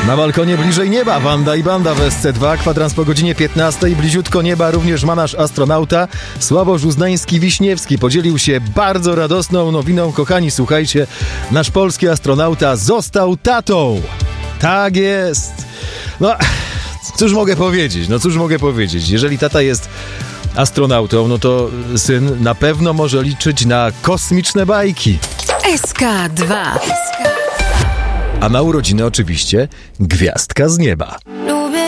Na balkonie bliżej nieba Wanda i Banda w SC2, kwadrans po godzinie 15. Bliziutko nieba również ma nasz astronauta Sławosz Uznański-Wiśniewski. Podzielił się bardzo radosną nowiną. Kochani, słuchajcie, nasz polski astronauta został tatą. Tak jest. No, cóż mogę powiedzieć? Jeżeli tata jest astronautą, no to syn na pewno może liczyć na kosmiczne bajki. SK2. A na urodziny oczywiście gwiazdka z nieba.